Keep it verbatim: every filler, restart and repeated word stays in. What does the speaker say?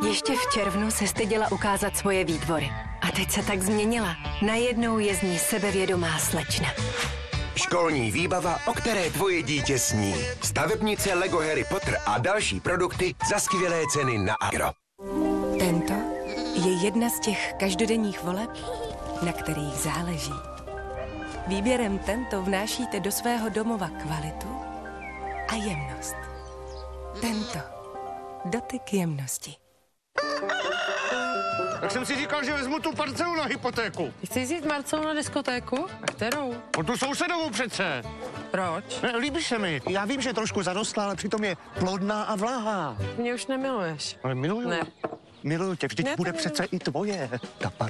Ještě v červnu se styděla ukázat svoje výtvory. A teď se tak změnila. Najednou je z ní sebevědomá slečna. Školní výbava, o které tvoje dítě sní. Stavebnice Lego Harry Potter a další produkty za skvělé ceny na Agro. Tento je jedna z těch každodenních voleb, na kterých záleží. Výběrem Tento vnášíte do svého domova kvalitu a jemnost. Tento. Dotyk jemnosti. Tak jsem si říkal, že vezmu tu parcelu na hypotéku. Chci jít s Marcelou na diskotéku? A kterou? O tu sousedovou přece. Proč? Ne, líbí se mi. Já vím, že je trošku zarostlá, ale přitom je plodná a vlahá. Mě už nemiluješ. Ale miluju. Ne. Miluju tě, vždyť Ne, bude to přece i tvoje. Ta